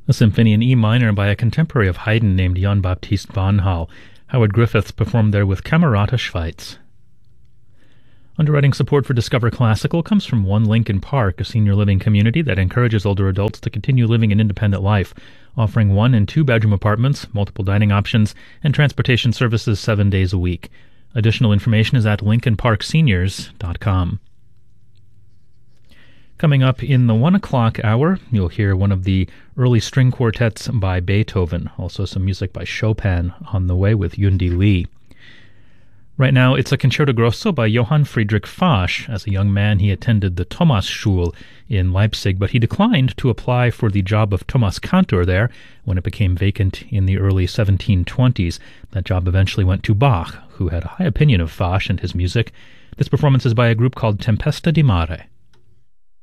A symphony in E minor by a contemporary of Haydn named Jan Baptist Vanhal. Howard Griffiths performed there with Camerata Schweiz. Underwriting support for Discover Classical comes from One Lincoln Park, a senior living community that encourages older adults to continue living an independent life, offering 1- and 2-bedroom apartments, multiple dining options, and transportation services 7 days a week. Additional information is at lincolnparkseniors.com. Coming up in the 1 o'clock hour, you'll hear one of the early string quartets by Beethoven, also some music by Chopin on the way with Yundi Lee. Right now, it's a Concerto Grosso by Johann Friedrich Fasch. As a young man, he attended the Thomasschule in Leipzig, but he declined to apply for the job of Thomas Cantor there when it became vacant in the early 1720s. That job eventually went to Bach, who had a high opinion of Fasch and his music. This performance is by a group called Tempesta di Mare.